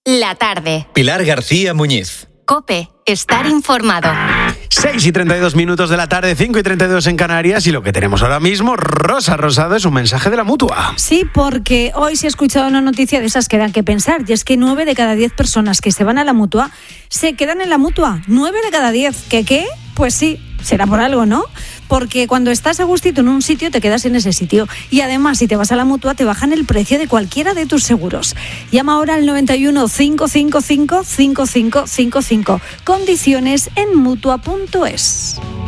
la tarde. Pilar García Muñiz. COPE, estar informado. 6:32 de la tarde, 5:32 en Canarias, y lo que tenemos ahora mismo, Rosa Rosado, es un mensaje de la Mutua. Sí, porque hoy se ha escuchado una noticia de esas que dan que pensar, y es que 9 de cada 10 personas que se van a la Mutua se quedan en la Mutua. 9 de cada 10. ¿Qué? Pues sí, será por algo, ¿no? Porque cuando estás a gustito en un sitio, te quedas en ese sitio. Y además, si te vas a la Mutua, te bajan el precio de cualquiera de tus seguros. Llama ahora al 91 555 5555. Condiciones en Mutua.es.